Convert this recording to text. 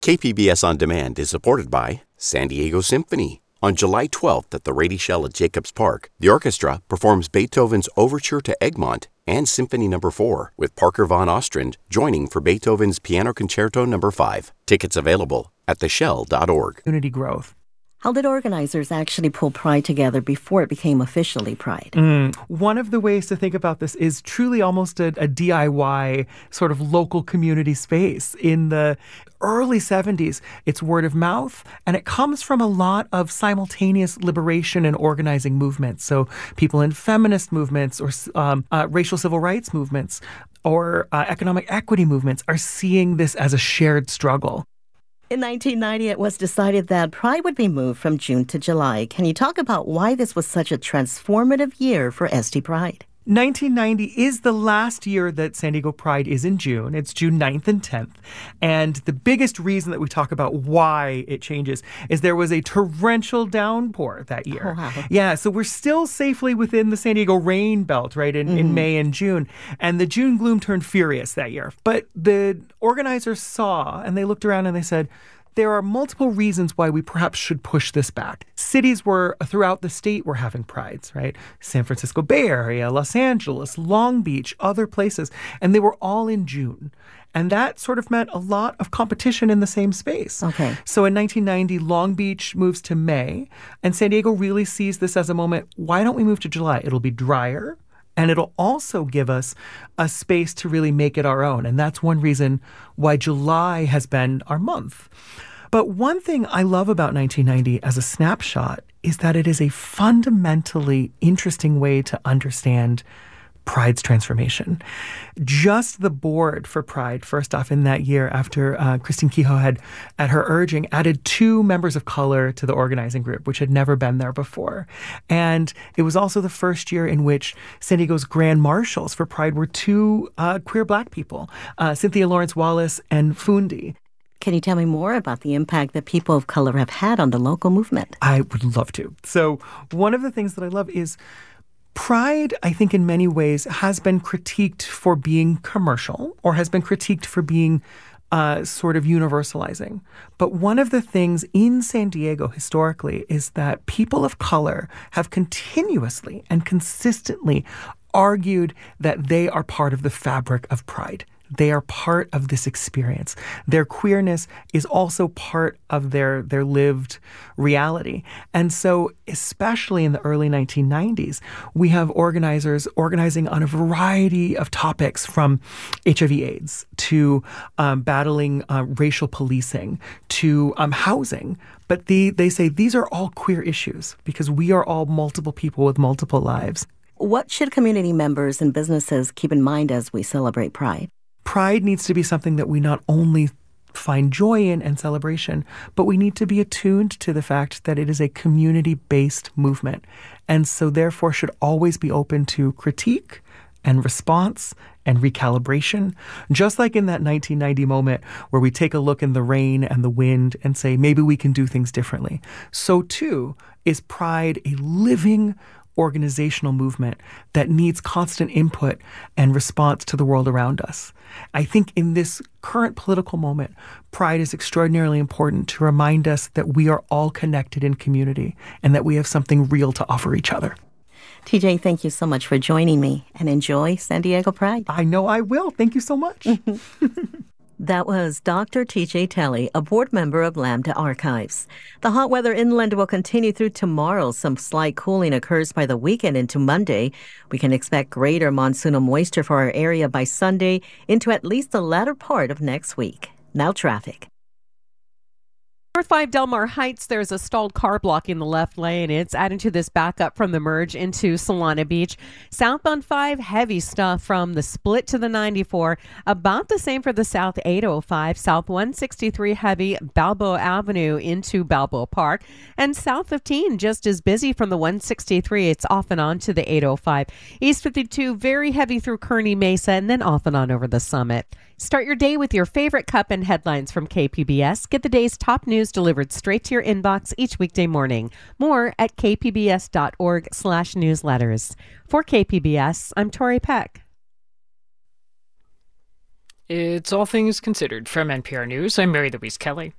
KPBS On Demand is supported by San Diego Symphony. On July 12th at the Rady Shell at Jacobs Park, the orchestra performs Beethoven's Overture to Egmont and Symphony No. 4, with Parker von Ostrand joining for Beethoven's Piano Concerto No. 5. Tickets available at theshell.org. Community growth. How did organizers actually pull Pride together before it became officially Pride? One of the ways to think about this is truly almost a DIY sort of local community space. In the early 70s, it's word of mouth, and it comes from a lot of simultaneous liberation and organizing movements. So people in feminist movements or racial civil rights movements or economic equity movements are seeing this as a shared struggle. In 1990, it was decided that Pride would be moved from June to July. Can you talk about why this was such a transformative year for SD Pride? 1990 is the last year that San Diego Pride is in June. It's June 9th and 10th. And the biggest reason that we talk about why it changes is there was a torrential downpour that year. Oh, wow. Yeah, so we're still safely within the San Diego rain belt, right, in May and June. And the June gloom turned furious that year. But the organizers saw, and they looked around and they said, there are multiple reasons why we perhaps should push this back. Cities throughout the state were having prides, right? San Francisco Bay Area, Los Angeles, Long Beach, other places. And they were all in June. And that sort of meant a lot of competition in the same space. Okay. So in 1990, Long Beach moves to May. And San Diego really sees this as a moment, why don't we move to July? It'll be drier. And it'll also give us a space to really make it our own. And that's one reason why July has been our month. But one thing I love about 1990 as a snapshot is that it is a fundamentally interesting way to understand Pride's transformation. Just the board for Pride, first off, in that year after Christine Kehoe had, at her urging, added 2 members of color to the organizing group, which had never been there before. And it was also the first year in which San Diego's grand marshals for Pride were 2 queer Black people, Cynthia Lawrence Wallace and Fundi. Can you tell me more about the impact that people of color have had on the local movement? I would love to. So one of the things that I love is Pride, I think in many ways, has been critiqued for being commercial or has been critiqued for being sort of universalizing. But one of the things in San Diego historically is that people of color have continuously and consistently argued that they are part of the fabric of Pride. They are part of this experience. Their queerness is also part of their lived reality. And so, especially in the early 1990s, we have organizers organizing on a variety of topics, from HIV/AIDS to battling racial policing to housing. But they say these are all queer issues because we are all multiple people with multiple lives. What should community members and businesses keep in mind as we celebrate Pride? Pride needs to be something that we not only find joy in and celebration, but we need to be attuned to the fact that it is a community-based movement. And so therefore should always be open to critique and response and recalibration. Just like in that 1990 moment where we take a look in the rain and the wind and say, maybe we can do things differently. So too is Pride a living organizational movement that needs constant input and response to the world around us. I think in this current political moment, Pride is extraordinarily important to remind us that we are all connected in community and that we have something real to offer each other. TJ, thank you so much for joining me, and enjoy San Diego Pride. I know I will. Thank you so much. That was Dr. TJ Talley, a board member of Lambda Archives. The hot weather inland will continue through tomorrow. Some slight cooling occurs by the weekend into Monday. We can expect greater monsoonal moisture for our area by Sunday into at least the latter part of next week. Now traffic. North 5 Del Mar Heights, there's a stalled car blocking the left lane. It's adding to this backup from the merge into Solana Beach. Southbound 5, heavy stuff from the split to the 94. About the same for the South 805. South 163, heavy Balboa Avenue into Balboa Park. And South 15, just as busy from the 163. It's off and on to the 805. East 52, very heavy through Kearney Mesa and then off and on over the Summit. Start your day with your favorite cup and headlines from KPBS. Get the day's top news delivered straight to your inbox each weekday morning. More at kpbs.org/newsletters. For KPBS, I'm Tori Peck. It's All Things Considered from NPR News. I'm Mary Louise Kelly.